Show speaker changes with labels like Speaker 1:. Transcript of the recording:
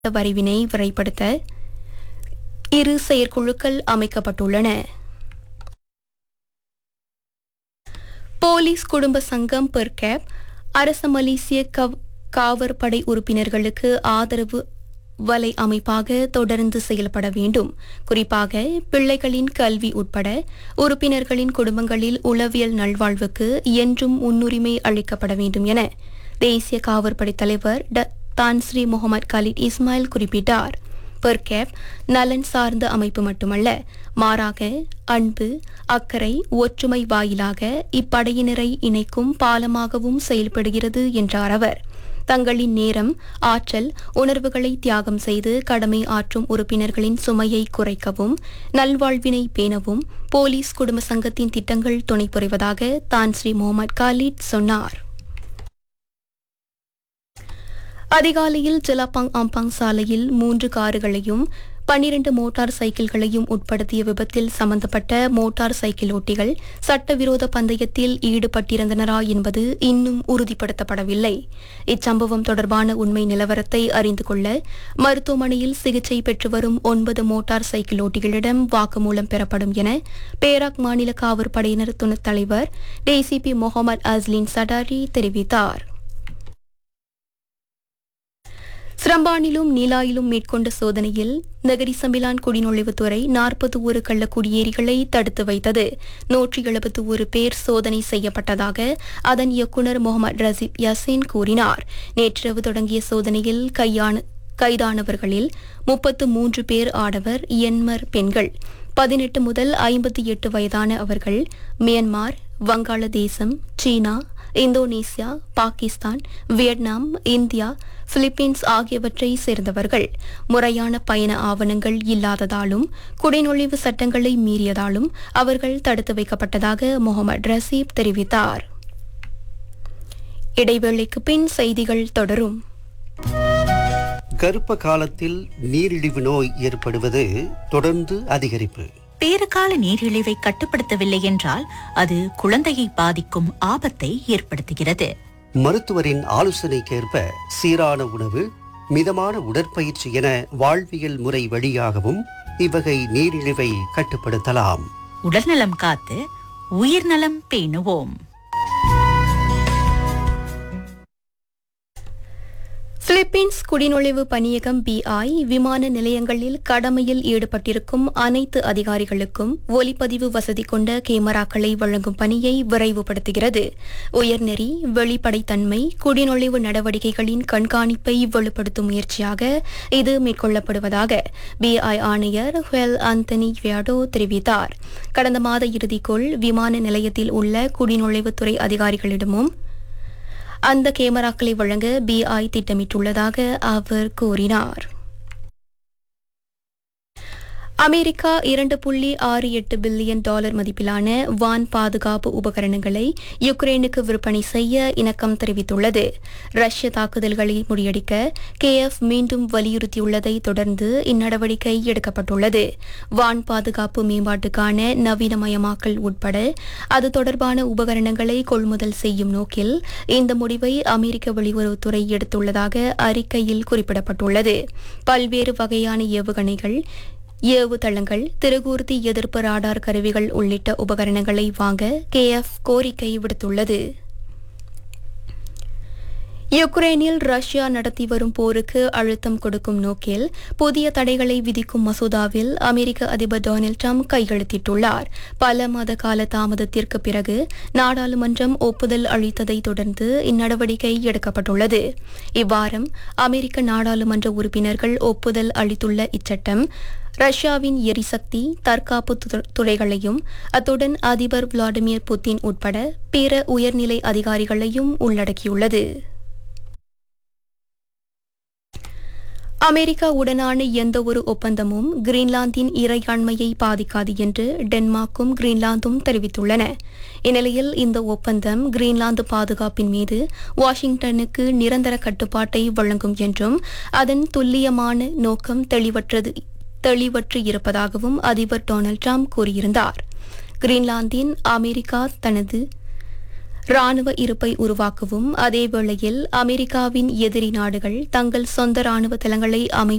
Speaker 1: வரைவினை விரைப்படுத்த இரு செயற்குழுக்கள் அமைக்கப்பட்டுள்ளன. போலீஸ் குடும்ப சங்கம் பெர்கேப் அரச மலேசிய காவற்படை உறுப்பினர்களுக்கு ஆதரவு வலை அமைப்பாக தொடர்ந்து செயல்பட வேண்டும். குறிப்பாக பிள்ளைகளின் கல்வி உட்பட உறுப்பினர்களின் குடும்பங்களில் உளவியல் நல்வாழ்வுக்கு என்றும் முன்னுரிமை அளிக்கப்பட வேண்டும் என தேசிய காவற்படை தலைவர் தான் ஸ்ரீ முகமது கலீத் இஸ்மாயில் குறிப்பிட்டார். பெர்கேப் நலன் சார்ந்த அமைப்பு மட்டுமல்ல, மாறாக அன்பு, அக்கறை, ஒற்றுமை வாயிலாக இப்படையினரை இணைக்கும் பாலமாகவும் செயல்படுகிறது என்றார் அவர். தங்களின் நேரம், ஆற்றல், உணர்வுகளை தியாகம் செய்து கடமை ஆற்றும் உறுப்பினர்களின் சுமையை குறைக்கவும் நல்வாழ்வினை பேணவும் போலீஸ் குடும்ப சங்கத்தின் திட்டங்கள் துணை புரிவதாக தான் ஸ்ரீ முகமது கலீத் சொன்னார். அதிகாலையில் ஜெலாப்பாங் ஆம்பாங் சாலையில் 3 கார்களையும் 12 மோட்டார் சைக்கிள்களையும் உட்படுத்திய விபத்தில் சம்பந்தப்பட்ட மோட்டார் சைக்கிள் ஓட்டிகள் சட்டவிரோத பந்தயத்தில் ஈடுபட்டிருந்தனரா என்பது இன்னும் உறுதிப்படுத்தப்படவில்லை. இச்சம்பவம் தொடர்பான உண்மை நிலவரத்தை அறிந்து கொள்ள மருத்துவமனையில் சிகிச்சை பெற்று வரும் 9 மோட்டார் சைக்கிள் ஓட்டிகளிடம் வாக்குமூலம் பெறப்படும் என பேராக் மாநில காவற்படையினர் துணைத் தலைவர் டிசிபி முகமது அஸ்லின் சடாரி தெரிவித்தார். சிரம்பானிலும் நீலாயிலும் மேற்கொண்ட சோதனையில் நகரி சம்பிலான் குடிநுழைவுத்துறை 41 கள்ளக்குடியேறிகளை தடுத்து வைத்தது. 171 பேர் சோதனை செய்யப்பட்டதாக அதன் இயக்குநர் முகமது ரசீப் யாசின் கூறினார். நேற்றிரவு தொடங்கிய சோதனையில் கைதானவர்களில் 33 பேர் ஆடவர், 80 பெண்கள். 18 முதல் 58 வயதான அவர்கள் மியான்மர், வங்காளதேசம், சீனா, Indonesia, Pakistan, Vietnam, India, Philippines ஆகியவற்றை சேர்ந்தவர்கள். முறையான பயண ஆவணங்கள் இல்லாததாலும் குடிநுழைவு சட்டங்களை மீறியதாலும் அவர்கள் தடுத்து வைக்கப்பட்டதாக முகமது ரசீப் தெரிவித்தார். இடைவேளைக்கு பின் செய்திகள் தொடரும்.
Speaker 2: கர்ப்ப காலத்தில் நீரிழிவு நோய் ஏற்படுவது தொடர்ந்து அதிகரிப்பு.
Speaker 3: பேறுகால நீரிழிவை கட்டுப்படுத்தவில்லை என்றால் அது குழந்தையை பாதிக்கும் ஆபத்தை ஏற்படுத்துகிறது.
Speaker 2: மருத்துவரின் ஆலோசனைக்கேற்ப சீரான உணவு, மிதமான உடற்பயிற்சி என வாழ்வியல் முறை வழியாகவும் இவ்வகை நீரிழிவை கட்டுப்படுத்தலாம்.
Speaker 3: உடல்நலம் காத்து உயிர்நலம் பேணுவோம்.
Speaker 1: பிலிப்பீன்ஸ் குடிநுழைவு பணியகம் BI விமான நிலையங்களில் கடமையில் ஈடுபட்டிருக்கும் அனைத்து அதிகாரிகளுக்கும் ஒலிப்பதிவு வசதி கொண்ட கேமராக்களை வழங்கும் பணியை விரைவுபடுத்துகிறது. உயர்நெறி, வெளிப்படைத்தன்மை, குடிநுழைவு நடவடிக்கைகளின் கண்காணிப்பை வலுப்படுத்தும் முயற்சியாக இது மேற்கொள்ளப்படுவதாக BI ஆணையர் ஹுவெல் ஆந்தனி வியாடோ தெரிவித்தார். கடந்த மாத இறுதிக்குள் விமான நிலையத்தில் உள்ள குடிநுழைவுத்துறை அதிகாரிகளிடமும் அந்த கேமராக்களை வழங்க BI திட்டமிட்டுள்ளதாக அவர் கூறினார். அமெரிக்கா $2.68 பில்லியன் மதிப்பிலான வான் பாதுகாப்பு உபகரணங்களை யுக்ரைனுக்கு விற்பனை செய்ய இணக்கம் தெரிவித்துள்ளது. ரஷ்ய தாக்குதல்களை முறியடிக்க KF மீண்டும் வலியுறுத்தியுள்ளதை தொடர்ந்து இந்நடவடிக்கை எடுக்கப்பட்டுள்ளது. வான் பாதுகாப்பு மேம்பாட்டுக்கான நவீனமயமாக்கல் உட்பட அது தொடர்பான உபகரணங்களை கொள்முதல் செய்யும் நோக்கில் இந்த முடிவை அமெரிக்க வெளியுறவுத்துறை எடுத்துள்ளதாக அறிக்கையில் குறிப்பிடப்பட்டுள்ளது. பல்வேறு வகையான ஏவுகணைகள், ஏவுதளங்கள், திருகூர்த்தி எதிர்ப்பு ராடார் கருவிகள் உள்ளிட்ட உபகரணங்களை வாங்க KF கோரிக்கை விடுத்துள்ளது. யுக்ரைனில் ரஷ்யா நடத்தி வரும் போருக்கு அழுத்தம் கொடுக்கும் நோக்கில் புதிய தடைகளை விதிக்கும் மசோதாவில் அமெரிக்க அதிபர் டொனால்ட் ட்ரம்ப் கையெழுத்திட்டுள்ளார். பல மாத கால தாமதத்திற்கு பிறகு நாடாளுமன்றம் ஒப்புதல் அளித்ததை தொடர்ந்து இந்நடவடிக்கை எடுக்கப்பட்டுள்ளது. இவ்வாரம் அமெரிக்க நாடாளுமன்ற உறுப்பினர்கள் ஒப்புதல் அளித்துள்ள இச்சட்டம் ரஷ்யாவின் எரிசக்தி, தற்காப்பு துறைகளையும் அத்துடன் அதிபர் விளாடிமிர் புட்டின் உட்பட பிற உயர்நிலை அதிகாரிகளையும் உள்ளடக்கியுள்ளது. அமெரிக்காவுடனான எந்தவொரு ஒப்பந்தமும் கிரீன்லாந்தின் இறையாண்மையை பாதிக்காது என்று டென்மார்க்கும் கிரீன்லாந்தும் தெரிவித்துள்ளன. இந்நிலையில் இந்த ஒப்பந்தம் கிரீன்லாந்து பாதுகாப்பின் மீது வாஷிங்டனுக்கு நிரந்தர கட்டுப்பாட்டை வழங்கும் என்றும் அதன் துல்லியமான நோக்கம் தெளிவற்று இருப்பதாகவும் அதிபர் டொனால்ட் ட்ரம்ப் கூறியிருந்தார். கிரீன்லாந்தின் அமெரிக்கா தனது ராணுவ இருப்பை உருவாக்கவும் அதேவேளையில் அமெரிக்காவின் எதிரி நாடுகள் தங்கள் சொந்த ராணுவ தளங்களை